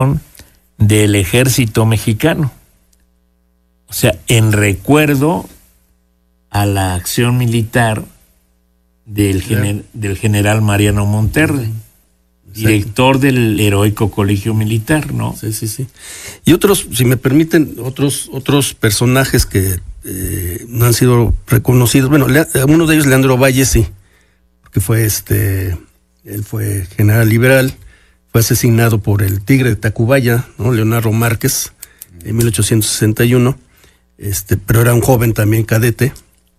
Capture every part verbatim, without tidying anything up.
del ejército mexicano. O sea, en recuerdo a la acción militar del, gener, del general Mariano Monterrey, uh-huh. director del heroico colegio militar, ¿no? Sí, sí, sí. Y otros, si me permiten, otros otros personajes que eh, no han sido reconocidos. Bueno, le, uno de ellos, Leandro Valle, sí, porque fue este, él fue general liberal, fue asesinado por el Tigre de Tacubaya, ¿no? Leonardo Márquez, en mil ochocientos sesenta y uno, este, pero era un joven también cadete.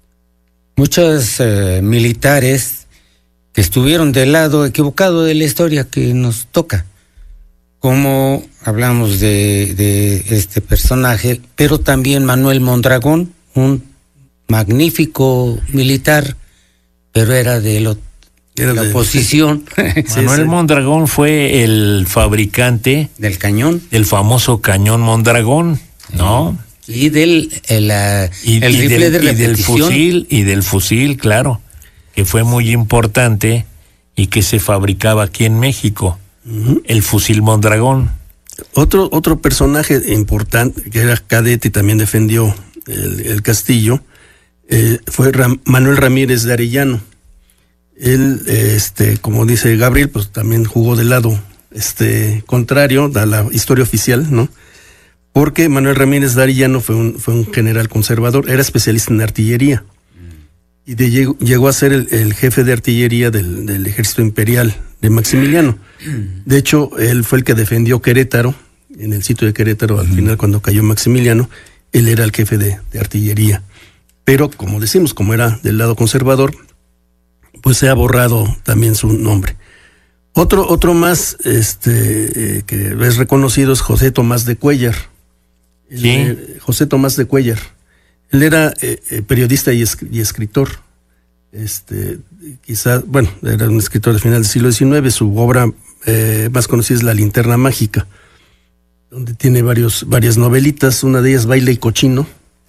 Muchos eh, militares que estuvieron del lado equivocado de la historia que nos toca, como hablamos de, de este personaje, pero también Manuel Mondragón, un magnífico militar, pero era de, lo, era de la de... oposición. Manuel sí, sí. Mondragón fue el fabricante del cañón, del famoso cañón Mondragón, ¿no? Sí. Y del el, uh, y, el y rifle del, de repetición. Y del fusil, y del fusil, claro, que fue muy importante y que se fabricaba aquí en México, uh-huh. el fusil Mondragón. Otro, otro personaje importante, que era cadete y también defendió el, el castillo, eh, fue Ram, Manuel Ramírez de Arellano. Él, este, como dice Gabriel, pues también jugó del lado este, contrario a la historia oficial, ¿no? Porque Manuel Ramírez de Arellano fue un, fue un general conservador, era especialista en artillería. Y de, llegó, llegó a ser el, el jefe de artillería del, del ejército imperial de Maximiliano. De hecho, él fue el que defendió Querétaro, en el sitio de Querétaro, al uh-huh. final cuando cayó Maximiliano, él era el jefe de, de artillería. Pero, como decimos, como era del lado conservador, pues se ha borrado también su nombre. Otro, otro más este, eh, que es reconocido es José Tomás de Cuéllar. Sí. Eh, José Tomás de Cuéllar. Él era eh, periodista y, es, y escritor. Este, quizá, bueno, era un escritor de final del siglo diecinueve. Su obra eh, más conocida es La Linterna Mágica, donde tiene varios, varias novelitas. Una de ellas, Baile y Cochino.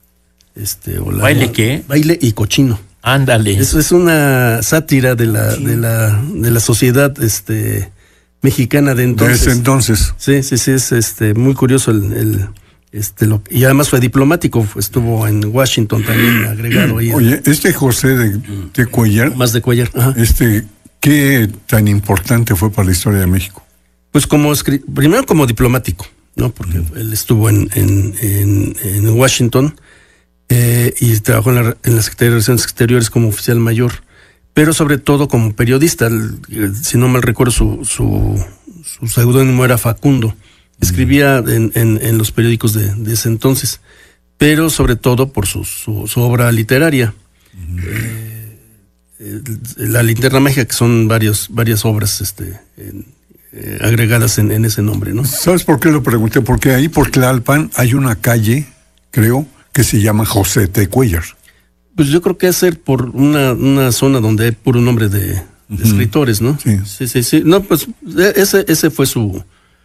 Este, o la, ¿Baile qué? Baile y Cochino. Ándale. Eso es una sátira de la, sí. de la, de la sociedad, este, mexicana de entonces. De ese entonces. Sí, sí, sí, es este, muy curioso el, el Este, lo, y además fue diplomático, estuvo en Washington también agregado ahí. Oye, este José de, de Cuéllar, más de Cuéllar, ajá. este, ¿qué tan importante fue para la historia de México? Pues como primero como diplomático, ¿no? Porque uh-huh. él estuvo en, en, en, en Washington eh, y trabajó en la, en la Secretaría de Relaciones Exteriores como oficial mayor, pero sobre todo como periodista. El, si no mal recuerdo, su, su, su seudónimo era Facundo. Escribía en, en, en los periódicos de, de ese entonces, pero sobre todo por su, su, su obra literaria. Uh-huh. Eh, eh, La Linterna Mágica, que son varios, varias obras este, en, eh, agregadas en, en ese nombre, ¿no? ¿Sabes por qué lo pregunté? Porque ahí por Tlalpan hay una calle, creo, que se llama José de Cuéllar. Pues yo creo que es ser por una, una zona donde hay puro nombre de, de uh-huh. escritores, ¿no? Sí. sí, sí, sí. No, pues ese, ese fue su...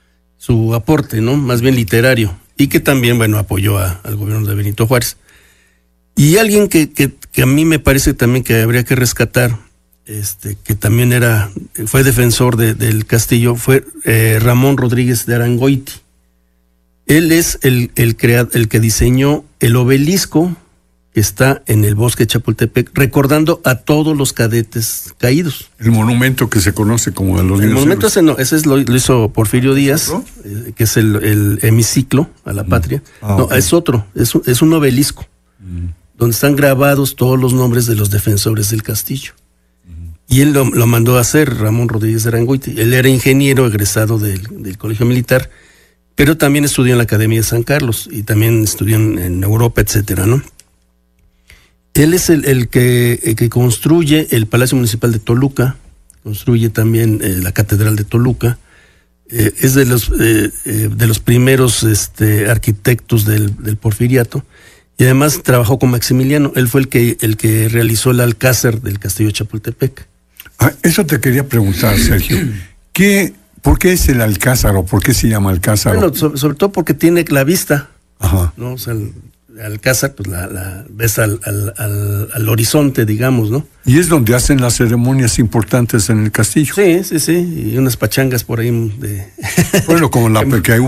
su aporte, ¿no? Más bien literario, y que también, bueno, apoyó a, al gobierno de Benito Juárez. Y alguien que, que, que a mí me parece también que habría que rescatar, este, que también era, fue defensor de, del castillo, fue eh, Ramón Rodríguez de Arangoiti. Él es el, el, crea, el que diseñó el obelisco que está en el bosque de Chapultepec, recordando a todos los cadetes caídos. El monumento que se conoce como de los El monumento ese no, ese es lo, lo hizo Porfirio Díaz, ¿no? eh, que es el, el hemiciclo a la patria. Ah, no, okay. Es otro, es un, es un obelisco, mm. donde están grabados todos los nombres de los defensores del castillo. Mm. Y él lo, lo mandó a hacer, Ramón Rodríguez de Arangoiti. Él era ingeniero egresado del, del Colegio Militar, pero también estudió en la Academia de San Carlos y también estudió en, en Europa, etcétera, ¿no? Él es el, el, que, el que construye el Palacio Municipal de Toluca, construye también eh, la Catedral de Toluca, eh, es de los eh, eh, de los primeros este, arquitectos del, del Porfiriato, y además trabajó con Maximiliano. Él fue el que el que realizó el alcázar del Castillo de Chapultepec. Ah, eso te quería preguntar, Sergio. ¿Qué, ¿Por qué es el alcázar o por qué se llama alcázar? Bueno, sobre, sobre todo porque tiene la vista. Ajá. ¿No? O sea, el, alcázar, pues la, la ves al, al, al, al horizonte, digamos, ¿no? Y es donde hacen las ceremonias importantes en el castillo. Sí, sí, sí, y unas pachangas por ahí de... Bueno, como la que hay